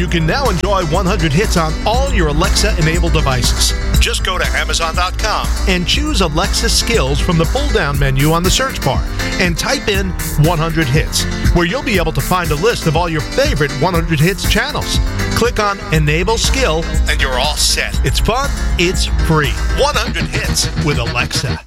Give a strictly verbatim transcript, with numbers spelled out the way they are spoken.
You can now enjoy one hundred hits on all your Alexa-enabled devices. Just go to Amazon dot com and choose Alexa Skills from the pull-down menu on the search bar and type in one hundred hits, where you'll be able to find a list of all your favorite one hundred hits channels. Click on Enable Skill and you're all set. It's fun, it's free. one hundred hits with Alexa.